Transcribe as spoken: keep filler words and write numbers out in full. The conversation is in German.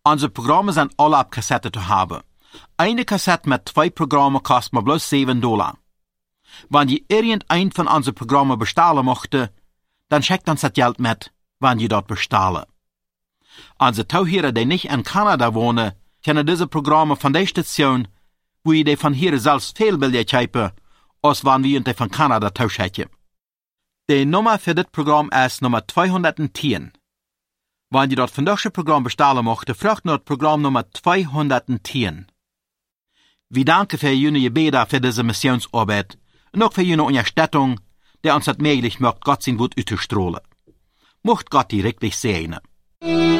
Unsere Programme sind alle auf Kassette zu haben. Eine Kassette mit zwei Programmen kostet mir bloß sieben Dollar. Wenn je irgendein von unseren Programmen bestellen möchte, dann schickt uns das Geld mit, wenn je dort bestellen. Unsere Tauhörer, die nicht in Kanada wohnen, kennen diese Programme von der Station, wo je die von hier selbst viel billiger kaufen, als wenn wir die von Kanada tauschen. Die Nummer für das Programm ist Nummer zweihundertzehn. Wenn je dort von das Programm bestellen möchte, fragt nur das Programm Nummer zweihundertzehn. Wir danken für Ihre Gebete für diese Missionsarbeit und auch für Ihre Unterstützung, die uns das möglich macht, Gott sein Wort auszustrahlen. Mocht Gott die wirklich segnen.